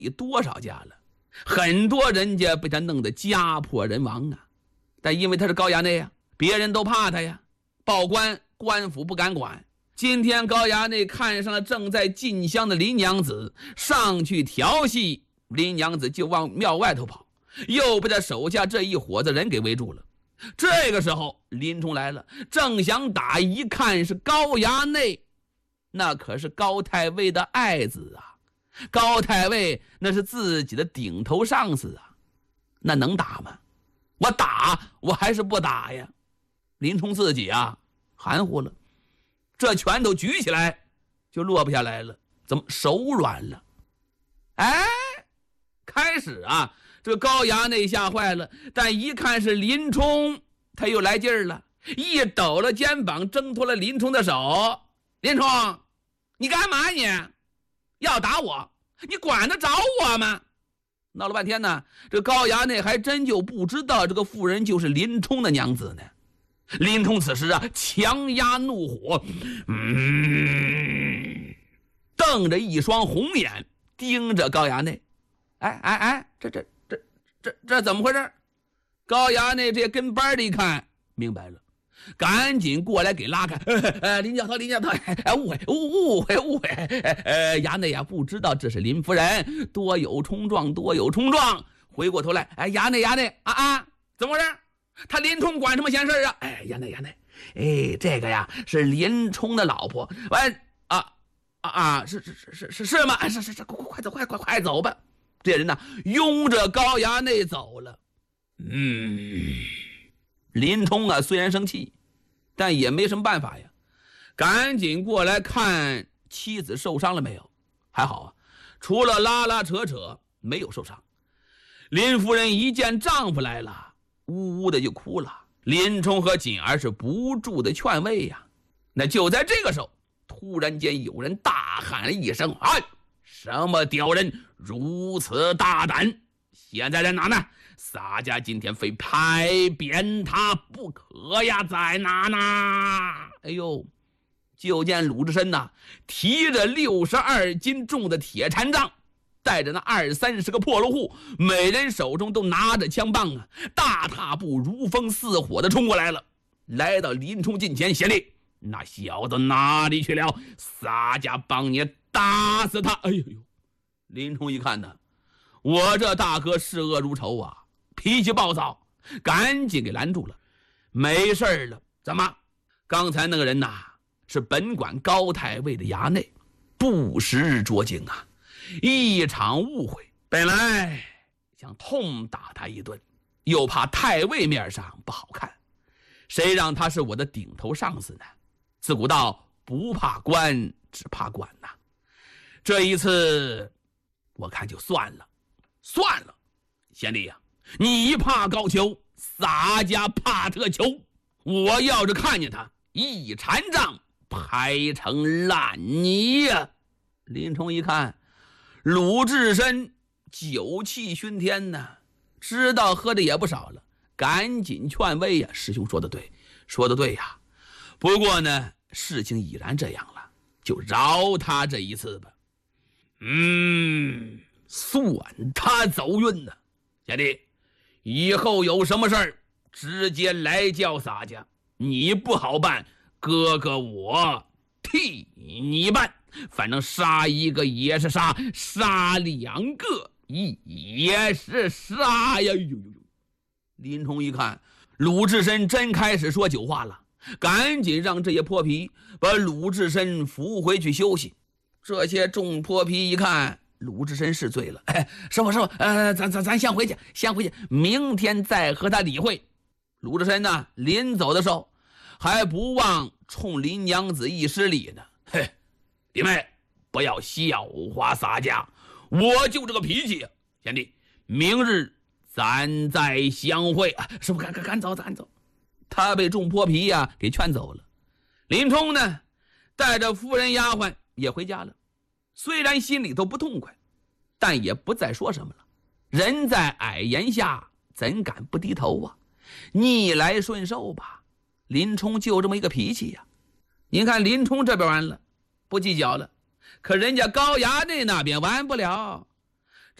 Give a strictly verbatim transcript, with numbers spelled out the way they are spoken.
有多少家了，很多人家被他弄得家破人亡啊。但因为他是高衙内呀，别人都怕他呀，报官官府不敢管。今天高衙内看上了正在进香的林娘子，上去调戏林娘子，就往庙外头跑，又被他手下这一伙子人给围住了。这个时候林冲来了，正想打，一看是高衙内，那可是高太尉的爱子啊，高太尉那是自己的顶头上司啊，那能打吗？我打我还是不打呀？林冲自己啊含糊了，这拳头举起来就落不下来了，怎么手软了？哎，开始啊这个高衙内吓坏了，但一看是林冲，他又来劲儿了，一抖了肩膀，挣脱了林冲的手。林冲，你干嘛你？要打我？你管得着我吗？闹了半天呢，这个高衙内还真就不知道这个妇人就是林冲的娘子呢。林冲此时啊强压怒火，嗯，瞪着一双红眼盯着高衙内。哎哎哎，这这这这这怎么回事？高衙内这跟班的一看明白了，赶紧过来给拉开。呃呃，林教头，林教头，哎，误会，误会，误会。呃，衙内呀，不知道这是林夫人，多有冲撞，多有冲撞。回过头来，哎，衙内，衙内，啊啊，怎么回事？他林冲管什么闲事啊？哎，衙内，衙内，哎，这个呀是林冲的老婆。喂，啊啊啊，是是是是是是吗？是是是，快快走，快快快走吧。这人呢，拥着高衙内走了。嗯。林冲啊虽然生气，但也没什么办法呀，赶紧过来看妻子受伤了没有。还好啊，除了拉拉扯扯没有受伤。林夫人一见丈夫来了，呜呜的就哭了。林冲和锦儿是不住的劝慰呀。那就在这个时候，突然间有人大喊了一声：哎，什么屌人如此大胆，现在在哪呢？洒家今天非拍扁他不可呀，在哪呢？哎呦，就见鲁智深呐、啊，提着六十二斤重的铁禅杖，带着那二三十个破落户，每人手中都拿着枪棒啊，大踏步如风似火的冲过来了。来到林冲近前，贤弟，那小子哪里去了？洒家帮你打死他！哎呦呦！林冲一看呢，我这大哥视恶如仇啊，脾气暴躁，赶紧给拦住了。没事了，怎么？刚才那个人呐，是本管高太尉的衙内，不识捉境啊，一场误会。本来想痛打他一顿，又怕太尉面上不好看，谁让他是我的顶头上司呢？自古道不怕官，只怕管呐。这一次，我看就算了，算了，贤弟呀、啊。你怕高俅，洒家怕特丘。我要是看见他一禅杖拍成烂泥呀、啊！林冲一看，鲁智深酒气熏天呐，知道喝的也不少了，赶紧劝慰呀、啊：“师兄说的对，说的对呀、啊。不过呢，事情已然这样了，就饶他这一次吧。嗯，算他走运呢，贤弟。”以后有什么事儿，直接来叫洒家，你不好办，哥哥我替你办。反正杀一个也是杀，杀两个也是杀呀！呦呦呦！林冲一看鲁智深真开始说酒话了，赶紧让这些泼皮把鲁智深扶回去休息。这些众泼皮一看鲁智深是醉了，哎，师傅师傅，呃，咱咱咱先回去，先回去，明天再和他理会。鲁智深呢，临走的时候还不忘冲林娘子一施礼呢。嘿，弟妹，不要笑话洒家，我就这个脾气，贤弟，明日咱再相会。啊、师傅，赶赶赶走，赶走。他被众泼皮呀、啊、给劝走了。林冲呢，带着夫人丫鬟也回家了。虽然心里头不痛快，但也不再说什么了。人在矮檐下，怎敢不低头啊？逆来顺受吧。林冲就这么一个脾气呀、啊。您看林冲这边完了，不计较了，可人家高衙内那边完不了。